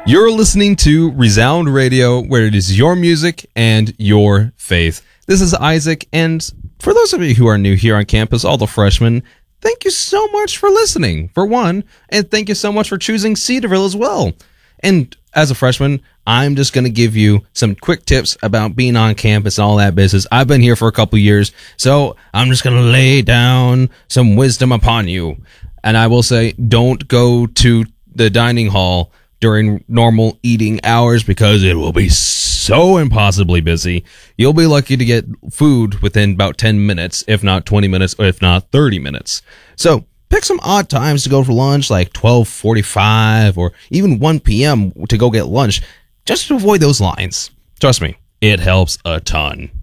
You're listening to Resound Radio, where it is your music and your faith. This is Isaac, and for those of you who are new here on campus, all the freshmen, thank you so much for listening, for one, and thank you so much for choosing Cedarville as well. And as a freshman, I'm just going to give you some quick tips about being on campus and all that business. I've been here for a couple years, so I'm just going to lay down some wisdom upon you. And I will say, don't go to the dining hall during normal eating hours because it will be so impossibly busy. You'll be lucky to get food within about 10 minutes, if not 20 minutes, or if not 30 minutes. So pick some odd times to go for lunch, like 12:45 or even 1 p.m. to go get lunch, just to avoid those lines. Trust me, it helps a ton.